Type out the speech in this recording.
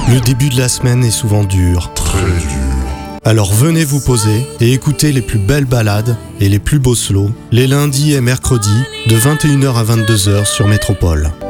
Le début de la semaine est souvent dur. Très dur. Alors venez vous poser et écoutez les plus belles balades et les plus beaux slows les lundis et mercredis de 21h à 22h sur Métropole.